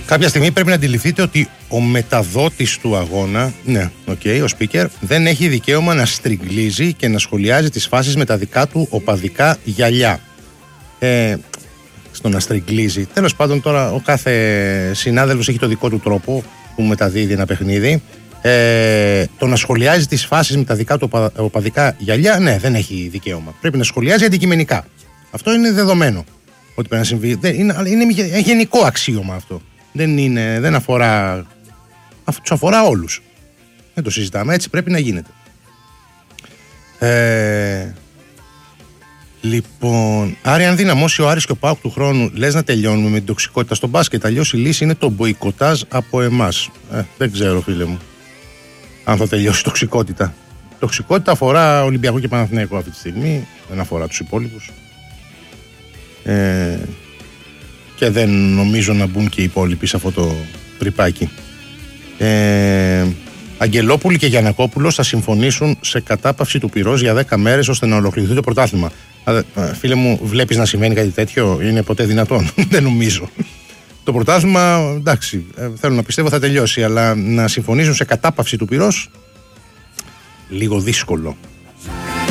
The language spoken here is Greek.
Κάποια στιγμή πρέπει να αντιληφθείτε ότι ο μεταδότης του αγώνα, ναι, ο speaker, δεν έχει δικαίωμα να στριγκλίζει και να σχολιάζει τις φάσεις με τα δικά του οπαδικά γυαλιά. Στο να στριγκλίζει. Τέλος πάντων, τώρα ο κάθε συνάδελφος έχει το δικό του τρόπο που μεταδίδει ένα παιχνίδι. Το να σχολιάζει τις φάσεις με τα δικά του οπαδικά γυαλιά, ναι, δεν έχει δικαίωμα. Πρέπει να σχολιάζει αντικειμενικά. Αυτό είναι δεδομένο ότι πρέπει να συμβεί. Είναι γενικό αξίωμα αυτό. Δεν αφορά. Τους αφορά όλους. Δεν το συζητάμε. Έτσι πρέπει να γίνεται. Λοιπόν, Άρη, αν δυναμώσει ο Άρης και ο ΠΑΟΚ του χρόνου, λες να τελειώνουμε με την τοξικότητα στο μπάσκετ? Αλλιώς η λύση είναι το μποϊκοτάζ από εμάς. Δεν ξέρω, φίλε μου, αν θα τελειώσει η τοξικότητα. Η τοξικότητα αφορά Ολυμπιακό και Παναθηναϊκό αυτή τη στιγμή. Δεν αφορά τους υπόλοιπους. Και δεν νομίζω να μπουν και οι υπόλοιποι σε αυτό το τρυπάκι. Αγγελόπουλοι και Γιαννακόπουλος θα συμφωνήσουν σε κατάπαυση του πυρός για 10 μέρες ώστε να ολοκληρωθεί το πρωτάθλημα. Φίλε μου, βλέπεις να συμβαίνει κάτι τέτοιο? Είναι ποτέ δυνατόν? Δεν νομίζω. Το πρωτάθλημα, εντάξει, θέλω να πιστεύω θα τελειώσει, αλλά να συμφωνήσουν σε κατάπαυση του πυρός, λίγο δύσκολο.